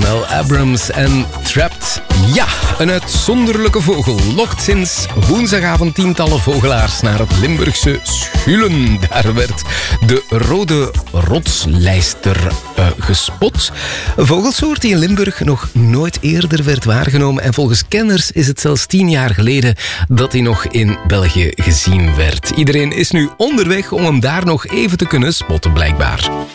Mel Abrams en Trapped. Ja, een uitzonderlijke vogel lokt sinds woensdagavond tientallen vogelaars naar het Limburgse Schulen. Daar werd de rode rotslijster gespot. Een vogelsoort die in Limburg nog nooit eerder werd waargenomen. En volgens kenners is het zelfs 10 jaar geleden dat hij nog in België gezien werd. Iedereen is nu onderweg om hem daar nog even te kunnen spotten, blijkbaar.